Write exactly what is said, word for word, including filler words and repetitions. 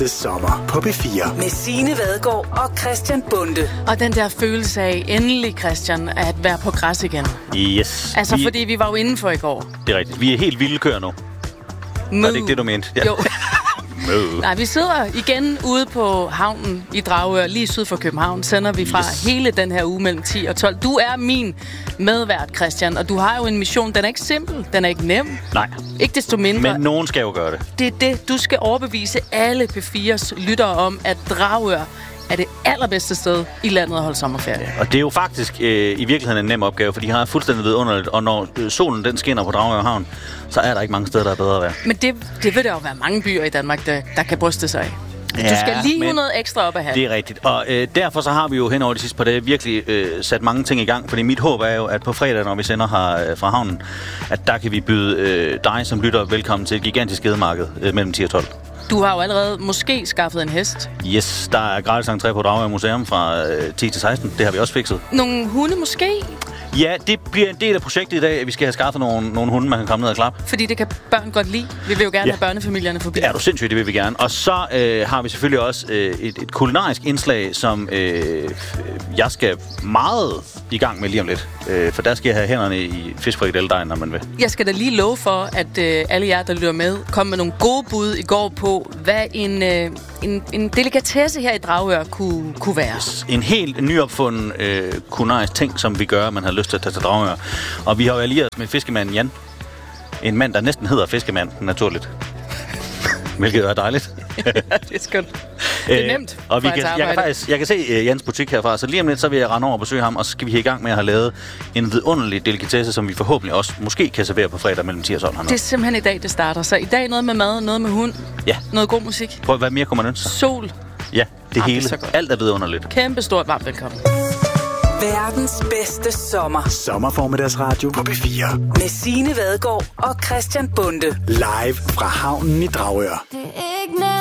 Sommer på B fire. Med Signe Vadgaard og Christian Bonde. Og den der følelse af endelig, Christian, at være på græs igen. Yes. Altså, vi... fordi vi var jo indenfor i går. Det er rigtigt. Vi er helt vilde kører nu. Var det ikke det, du mente? Ja. Jo. Nej, vi sidder igen ude på havnen i Dragør, lige syd for København. Sender vi fra yes. hele den her uge mellem ti og tolv. Du er min medvært, Christian, og du har jo en mission. Den er ikke simpel, den er ikke nem. Nej. Ikke desto mindre. Men nogen skal jo gøre det. Det er det, du skal overbevise alle P fires lyttere om, at Dragør er det allerbedste sted i landet at holde sommerferie. Ja, og det er jo faktisk øh, i virkeligheden en nem opgave, for de har fuldstændig vidunderligt, og når solen den skinner på Dragør Havn, så er der ikke mange steder, der er bedre at være. Men det, det vil der jo være mange byer i Danmark, der, der kan bryste sig af. Ja, du skal lige noget ekstra op at have. Det er rigtigt. Og øh, derfor så har vi jo hen over de sidste par dage virkelig øh, sat mange ting i gang. Fordi mit håb er jo, at på fredag, når vi sender her øh, fra havnen, at der kan vi byde øh, dig som lytter velkommen til et gigantisk gedemarked øh, mellem ti og tolv. Du har jo allerede måske skaffet en hest. Yes, der er gratis entré på Dragør Museum fra øh, ti til seksten. Det har vi også fikset. Nogle hunde måske? Ja, det bliver en del af projektet i dag, at vi skal have skaffet nogle, nogle hunde, man kan komme ned og klappe. Fordi det kan børn godt lide. Vi vil jo gerne ja. have børnefamilierne forbi. Det er du sindssygt, det vil vi gerne. Og så øh, har vi selvfølgelig også øh, et, et kulinarisk indslag, som øh, jeg skal meget i gang med lige om lidt. Øh, for der skal jeg have hænderne i fiskfrikadelledejen, når man vil. Jeg skal da lige love for, at øh, alle jer, der lytter med, kom med nogle gode bud i går på, hvad en, øh, en, en delikatesse her i Dragør kunne, kunne være. Yes. En helt nyopfunden øh, kulinarisk ting, som vi gør, man har lyst til at tage til Dragør. Og vi har jo allieret med fiskemanden Jan. En mand, der næsten hedder fiskemand, naturligt. Hvilket er dejligt. Ja, det er skønt. Det er nemt. Øh, og vi kan, jeg, kan faktisk, jeg kan se uh, Jans butik herfra, så lige om lidt, så vil jeg rende over og besøge ham, og så skal vi i gang med at have lavet en vidunderlig delikatesse, som vi forhåbentlig også måske kan servere på fredag mellem ti og tolv. Det er simpelthen i dag, det starter. Så i dag noget med mad, noget med hund, ja. Noget god musik. Prøv, hvad mere kunne man ønske sig? Sol. Ja, det ah, hele. Det er alt er vidunderligt. Kæmpe stort varmt velkommen. Verdens bedste sommer. Sommerformiddagsradio på B fire. Med Signe Vadgaard og Christian Bonde. Live fra havnen i Dragør.